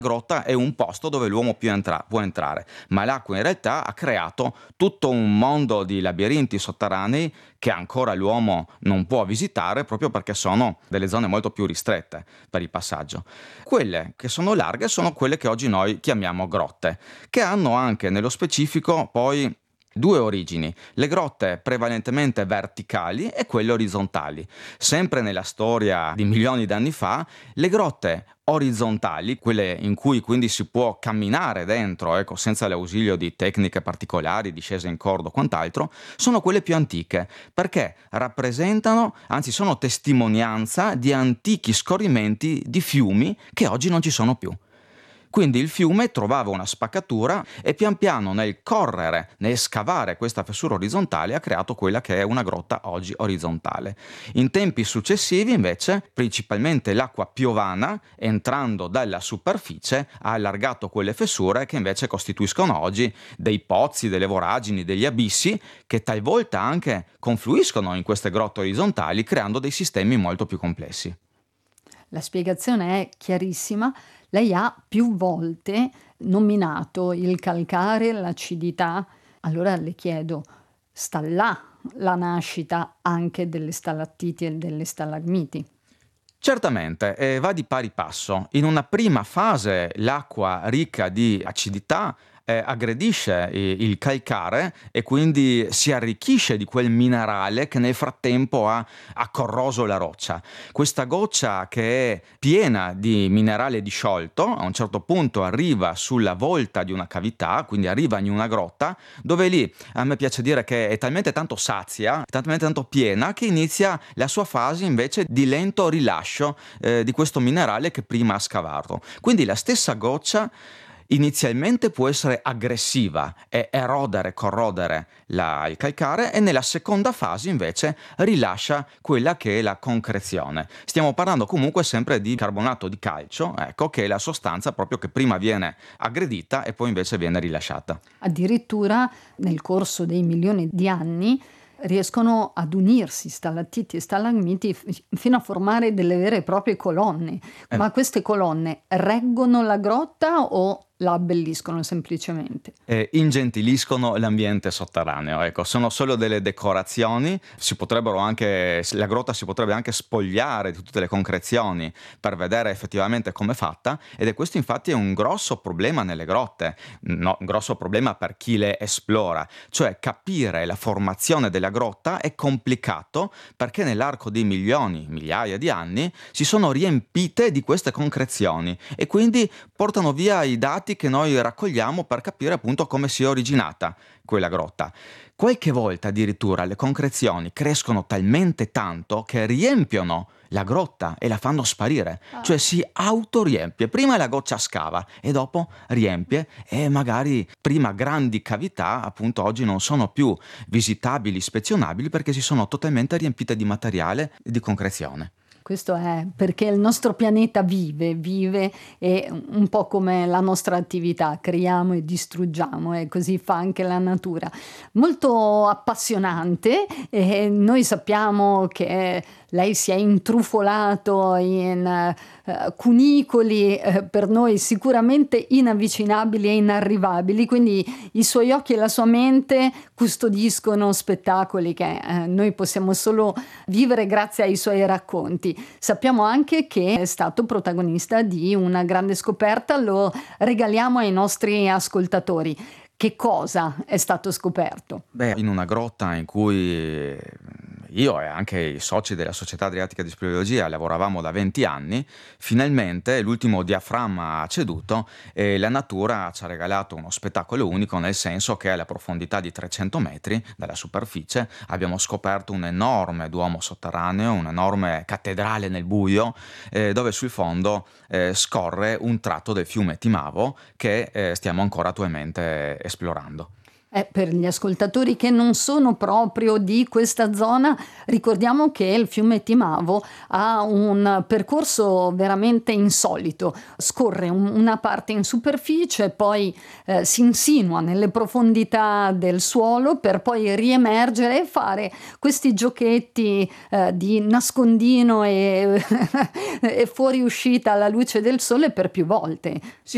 grotta è un posto dove l'uomo può entrare, ma l'acqua in realtà ha creato tutto un mondo di labirinti sotterranei che ancora l'uomo non può visitare proprio perché sono delle zone molto più ristrette per il passaggio. Quelle che sono larghe sono quelle che oggi noi chiamiamo grotte, che hanno anche nello specifico poi due origini: le grotte prevalentemente verticali e quelle orizzontali. Sempre nella storia di milioni di anni fa, le grotte orizzontali, quelle in cui quindi si può camminare dentro, ecco, senza l'ausilio di tecniche particolari, discese in cordo o quant'altro, sono quelle più antiche, perché rappresentano, anzi sono testimonianza di antichi scorrimenti di fiumi che oggi non ci sono più. Quindi il fiume trovava una spaccatura e pian piano nel correre, nel scavare questa fessura orizzontale ha creato quella che è una grotta oggi orizzontale. In tempi successivi invece, principalmente l'acqua piovana, entrando dalla superficie, ha allargato quelle fessure che invece costituiscono oggi dei pozzi, delle voragini, degli abissi che talvolta anche confluiscono in queste grotte orizzontali creando dei sistemi molto più complessi. La spiegazione è chiarissima. Lei ha più volte nominato il calcare, l'acidità. Allora le chiedo, sta là la nascita anche delle stalattiti e delle stalagmiti? Certamente, va di pari passo. In una prima fase l'acqua ricca di acidità aggredisce il calcare e quindi si arricchisce di quel minerale che nel frattempo ha corroso la roccia. Questa goccia che è piena di minerale disciolto, a un certo punto arriva sulla volta di una cavità, quindi arriva in una grotta, dove lì a me piace dire che è talmente tanto sazia, talmente tanto piena, che inizia la sua fase invece di lento rilascio di questo minerale che prima ha scavato. Quindi la stessa goccia inizialmente può essere aggressiva e erodere, corrodere il calcare, e nella seconda fase invece rilascia quella che è la concrezione. Stiamo parlando comunque sempre di carbonato di calcio, ecco, che è la sostanza proprio che prima viene aggredita e poi invece viene rilasciata. Addirittura nel corso dei milioni di anni riescono ad unirsi stalattiti e stalagmiti fino a formare delle vere e proprie colonne. Eh, Ma queste colonne reggono la grotta o la abbelliscono semplicemente? Ingentiliscono l'ambiente sotterraneo, ecco, sono solo delle decorazioni, la grotta si potrebbe anche spogliare di tutte le concrezioni per vedere effettivamente com'è fatta, ed è questo infatti è un grosso problema nelle grotte, no, un grosso problema per chi le esplora, cioè capire la formazione della grotta è complicato perché nell'arco di milioni, migliaia di anni si sono riempite di queste concrezioni e quindi portano via i dati che noi raccogliamo per capire appunto come sia originata quella grotta. Qualche volta addirittura le concrezioni crescono talmente tanto che riempiono la grotta e la fanno sparire, cioè si autoriempie. Prima la goccia scava e dopo riempie, e magari prima grandi cavità appunto oggi non sono più visitabili, ispezionabili, perché si sono totalmente riempite di materiale e di concrezione. Questo è perché il nostro pianeta vive e un po' come la nostra attività, creiamo e distruggiamo e così fa anche la natura. Molto appassionante e noi sappiamo che lei si è intrufolato in cunicoli per noi sicuramente inavvicinabili e inarrivabili, quindi i suoi occhi e la sua mente custodiscono spettacoli che noi possiamo solo vivere grazie ai suoi racconti. Sappiamo anche che è stato protagonista di una grande scoperta, lo regaliamo ai nostri ascoltatori. Che cosa è stato scoperto? Beh, in una grotta in cui io e anche i soci della Società Adriatica di Speleologia lavoravamo da 20 anni, finalmente l'ultimo diaframma ha ceduto e la natura ci ha regalato uno spettacolo unico, nel senso che alla profondità di 300 metri dalla superficie abbiamo scoperto un enorme duomo sotterraneo, un'enorme cattedrale nel buio, dove sul fondo scorre un tratto del fiume Timavo che stiamo ancora attualmente esplorando. Per gli ascoltatori che non sono proprio di questa zona, ricordiamo che il fiume Timavo ha un percorso veramente insolito. Scorre una parte in superficie, poi si insinua nelle profondità del suolo per poi riemergere e fare questi giochetti di nascondino e, e fuoriuscita alla luce del sole per più volte. Sì,